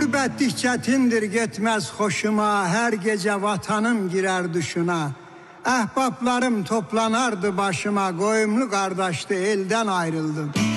Gurbetlik çetindir gitmez hoşuma, her gece vatanım girer düşüne. Ehbaplarım toplanardı başıma, goyumlu kardeşti elden ayrıldım.